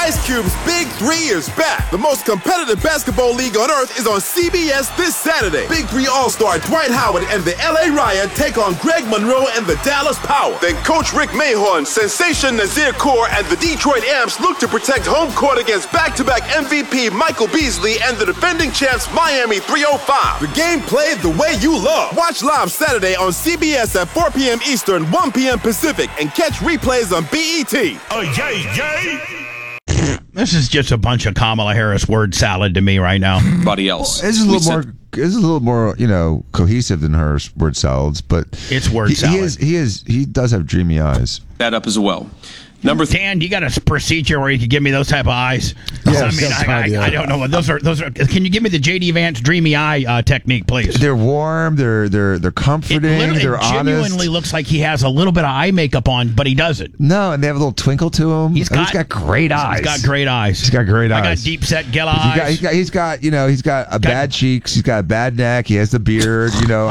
Ice Cube's Big 3 is back. The most competitive basketball league on earth is on CBS this Saturday. Big 3 All-Star Dwight Howard and the LA Riot take on Greg Monroe and the Dallas Power. Then Coach Rick Mahorn, Sensation Nazir Kaur, and the Detroit Amps look to protect home court against back-to-back MVP Michael Beasley and the defending champs Miami 305. The game played the way you love. Watch live Saturday on CBS at 4 p.m. Eastern, 1 p.m. Pacific, and catch replays on BET. Oh, yay, yay! This is just a bunch of Kamala Harris word salad to me right now. Everybody else. It's a little more, cohesive than her word salads, but it's word salad. He does have dreamy eyes. That up as well. Dan, you got a procedure where you could give me those type of eyes? Yes, I don't know what those are. Can you give me the J.D. Vance dreamy eye technique, please? They're warm. They're comforting. They're honest. It genuinely looks like he has a little bit of eye makeup on, but he doesn't. No, and they have a little twinkle to him. He's got great eyes. He's got great eyes. I got deep set Gela eyes. He's got bad cheeks. He's got a bad neck. He has the beard.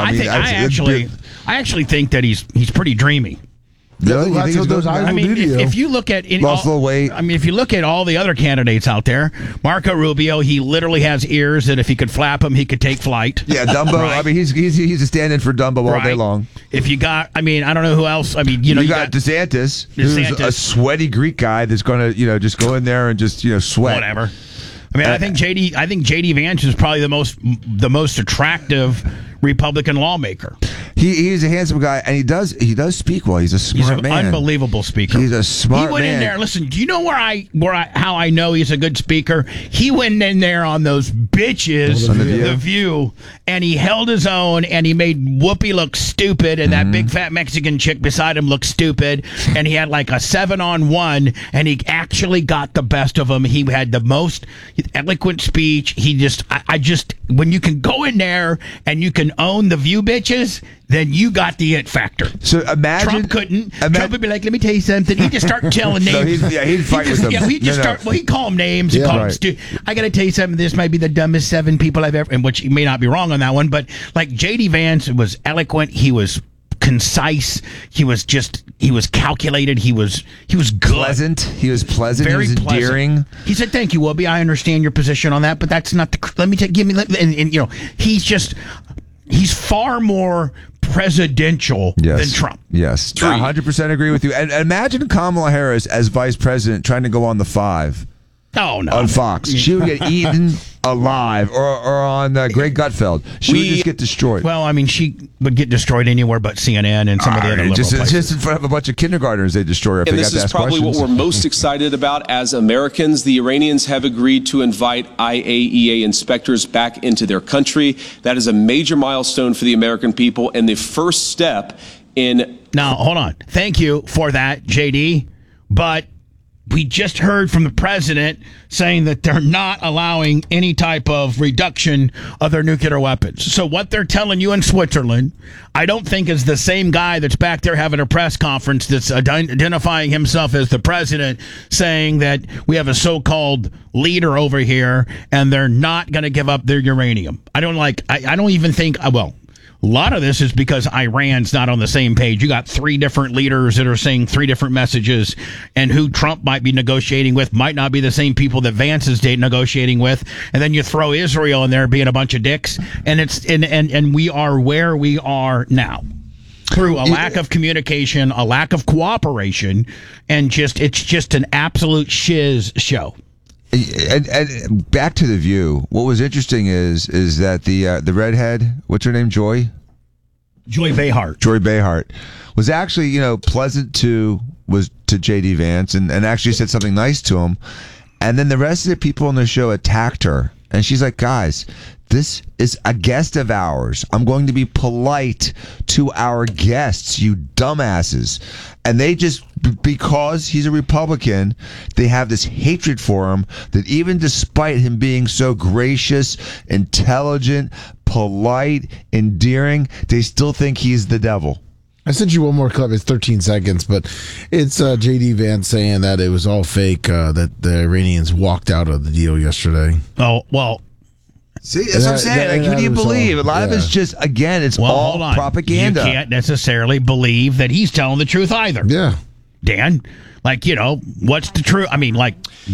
I actually think that he's pretty dreamy. Really? That's what those eyes will do to you. If you look at lost a little weight. If you look at all the other candidates out there, Marco Rubio, he literally has ears that if he could flap them, he could take flight. Yeah, Dumbo. Right? He's a stand-in for Dumbo all day long. If you got, I don't know who else. You got DeSantis, who's a sweaty Greek guy that's going to just go in there and just sweat. Whatever. I think JD Vance is probably the most attractive Republican lawmaker. He's a handsome guy, and he does speak well. He's a smart man. Unbelievable speaker. He's a smart man. He went in there. Listen, do you know how I know he's a good speaker? He went in there on those bitches, The View, and he held his own, and he made Whoopi look stupid, and that big fat Mexican chick beside him looked stupid, and he had like a 7-on-1, and he actually got the best of them. He had the most eloquent speech. When you can go in there and you can own the View bitches, then you got the it factor. So imagine Trump couldn't. Trump would be like, "Let me tell you something." He'd just start telling names. He'd fight with them. Yeah, he'd call them names. He'd call them stupid. I got to tell you something. This might be the dumbest 7 people I've ever. And which he may not be wrong on that one, but like J.D. Vance was eloquent. He was concise. He was calculated. He was good. Pleasant. He was pleasant. Very he was endearing. Pleasant. He said, "Thank you, Whoopi. I understand your position on that, but that's not the. Let me give me. He's far more presidential than Trump." Yes, 100% agree with you. And imagine Kamala Harris as vice president trying to go on the 5. Oh, no. On Fox. She would get eaten alive. Or on Greg Gutfeld. She would just get destroyed. Well, she would get destroyed anywhere but CNN and some of the other liberal places. Just in front of a bunch of kindergartners, they destroy her if they got to ask questions. And this is probably what we're most excited about as Americans. The Iranians have agreed to invite IAEA inspectors back into their country. That is a major milestone for the American people and the first step in... Now, hold on. Thank you for that, JD. But... we just heard from the president saying that they're not allowing any type of reduction of their nuclear weapons. So what they're telling you in Switzerland, I don't think is the same guy that's back there having a press conference that's identifying himself as the president, saying that we have a so-called leader over here and they're not going to give up their uranium. I don't even think, a lot of this is because Iran's not on the same page. You got 3 different leaders that are saying 3 different messages, and who Trump might be negotiating with might not be the same people that Vance is negotiating with. And then you throw Israel in there being a bunch of dicks, and and we are where we are now through a lack of communication, a lack of cooperation, and it's just an absolute shiz show. And back to The View. What was interesting is that the redhead, what's her name, Joy Behar, was actually pleasant to J.D. Vance and actually said something nice to him, and then the rest of the people on the show attacked her, and she's like, "Guys, this is a guest of ours. I'm going to be polite to our guests, you dumbasses." And they just, because he's a Republican, they have this hatred for him that even despite him being so gracious, intelligent, polite, endearing, they still think he's the devil. I sent you one more clip. It's 13 seconds, but it's J.D. Vance saying that it was all fake, that the Iranians walked out of the deal yesterday. Oh, well. See, that's what I'm saying. Who do you believe? A lot of it's just, again, it's all propaganda. You can't necessarily believe that he's telling the truth either. Yeah. Dan, what's the truth?